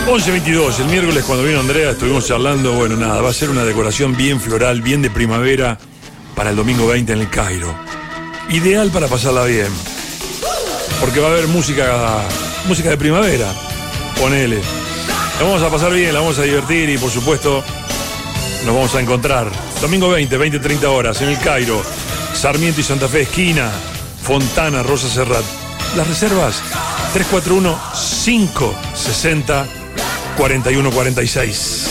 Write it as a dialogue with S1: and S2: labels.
S1: 11:22, el miércoles cuando vino Andrea estuvimos charlando, bueno, nada, va a ser una decoración bien floral, bien de primavera para el domingo 20 en el Cairo. Ideal para pasarla bien, porque va a haber música de primavera, ponele. La vamos a pasar bien, la vamos a divertir y por supuesto nos vamos a encontrar. Domingo 20:30 horas en el Cairo, Sarmiento y Santa Fe, esquina, Fontana, Rosa Serrat. Las reservas, 341-560-4146.